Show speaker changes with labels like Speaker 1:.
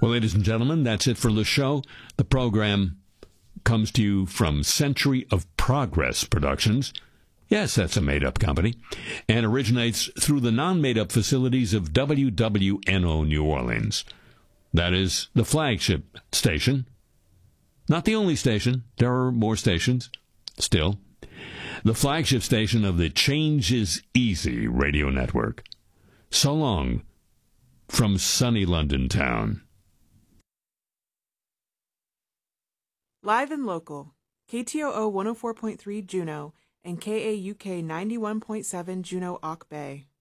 Speaker 1: Well, ladies and gentlemen, that's it for the show. The program comes to you from Century of Progress Productions. Yes, that's a made-up company, and originates through the non-made-up facilities of WWNO New Orleans. That is the flagship station. Not the only station. There are more stations still. The flagship station of the Change is Easy radio network. So long from sunny London town.
Speaker 2: Live and local, KTOO 104.3 Juneau and KAUK 91.7 Juneau Auk Bay.